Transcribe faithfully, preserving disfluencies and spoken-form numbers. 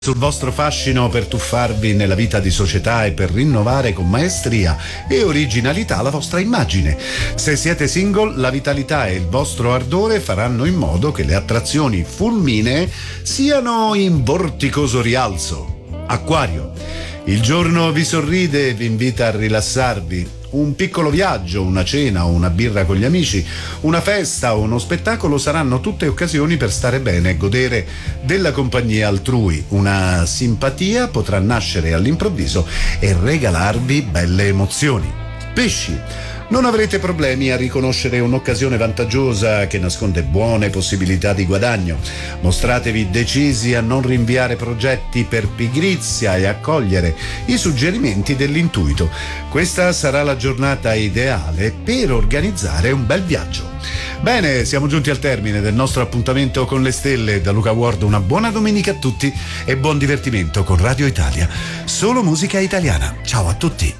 sul vostro fascino per tuffarvi nella vita di società e per rinnovare con maestria e originalità la vostra immagine. Se siete single, la vitalità e il vostro ardore faranno in modo che le attrazioni fulminee siano in vorticoso rialzo. Acquario. Il giorno vi sorride e vi invita a rilassarvi. Un piccolo viaggio, una cena o una birra con gli amici, una festa o uno spettacolo saranno tutte occasioni per stare bene e godere della compagnia altrui. Una simpatia potrà nascere all'improvviso e regalarvi belle emozioni. Pesci. Non avrete problemi a riconoscere un'occasione vantaggiosa che nasconde buone possibilità di guadagno. Mostratevi decisi a non rinviare progetti per pigrizia e a cogliere i suggerimenti dell'intuito. Questa sarà la giornata ideale per organizzare un bel viaggio. Bene, siamo giunti al termine del nostro appuntamento con le stelle. Da Luca Ward una buona domenica a tutti e buon divertimento con Radio Italia. Solo musica italiana. Ciao a tutti.